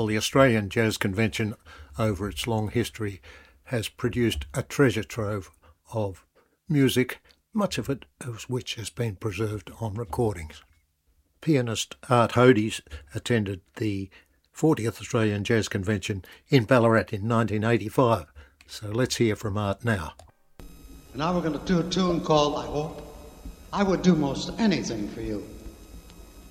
Well, the Australian Jazz Convention, over its long history, has produced a treasure trove of music, much of it of which has been preserved on recordings. Pianist Art Hodies attended the 40th Australian Jazz Convention in Ballarat in 1985. So let's hear from Art now. And now we're going to do a tune called I Hope I Would Do Most Anything for You.